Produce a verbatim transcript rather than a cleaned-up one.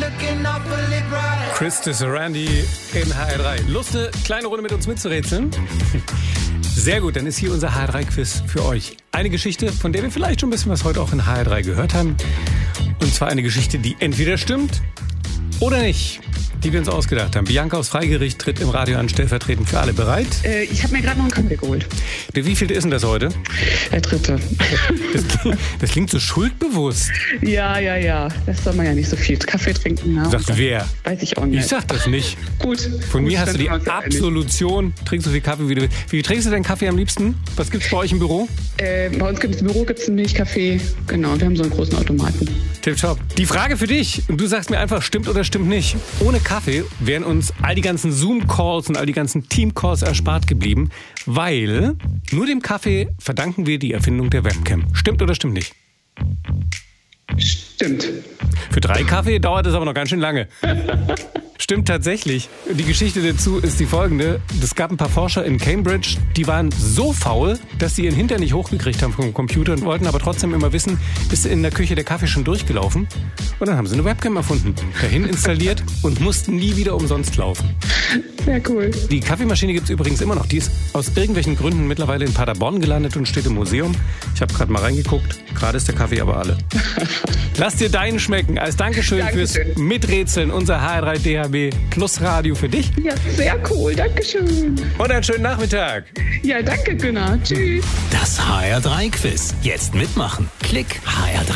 Christus Randy in H R drei. Lust, eine kleine Runde mit uns mitzurätseln? Sehr gut, dann ist hier unser H R drei Quiz für euch. Eine Geschichte, von der wir vielleicht schon ein bisschen was heute auch in H R drei gehört haben. Und zwar eine Geschichte, die entweder stimmt oder nicht, die wir uns ausgedacht haben. Bianca aus Freigericht tritt im Radio an, stellvertretend für alle. Bereit? Äh, ich habe mir gerade noch einen Kaffee geholt. Der wievielte ist denn das heute? Der dritte. Das, das klingt so schuldbewusst. Ja, ja, ja. Das soll man ja nicht so viel Kaffee trinken. Ne? Sagt wer? Weiß ich auch nicht. Ich sag das nicht. Gut. Von Gut, mir hast du die dann sind wir uns Absolution. Trinkst so viel Kaffee, wie du willst. Wie trinkst du deinen Kaffee am liebsten? Was gibt's bei euch im Büro? Äh, bei uns gibt es im Büro gibt's einen Milchkaffee. Genau, wir haben so einen großen Automaten. Tipptopp. Die Frage für dich, und du sagst mir einfach, stimmt oder stimmt nicht. Ohne Kaffee wären uns all die ganzen Zoom-Calls und all die ganzen Team-Calls erspart geblieben, weil nur dem Kaffee verdanken wir die Erfindung der Webcam. Stimmt oder stimmt nicht? Stimmt. Für drei Kaffee dauert es aber noch ganz schön lange. Stimmt tatsächlich. Die Geschichte dazu ist die folgende. Es gab ein paar Forscher in Cambridge, die waren so faul, dass sie ihren Hintern nicht hochgekriegt haben vom Computer und wollten aber trotzdem immer wissen, ist in der Küche der Kaffee schon durchgelaufen? Und dann haben sie eine Webcam erfunden, dahin installiert und mussten nie wieder umsonst laufen. Sehr cool. Die Kaffeemaschine gibt es übrigens immer noch. Die ist aus irgendwelchen Gründen mittlerweile in Paderborn gelandet und steht im Museum. Ich habe gerade mal reingeguckt. Gerade ist der Kaffee aber alle. Lass dir deinen schmecken. Als Dankeschön, Dankeschön. fürs Miträtseln. Unser H R drei D H B Plus Radio für dich. Ja, sehr cool. Dankeschön. Und einen schönen Nachmittag. Ja, danke, Günnar. Tschüss. Das H R drei Quiz. Jetzt mitmachen. Klick H R drei.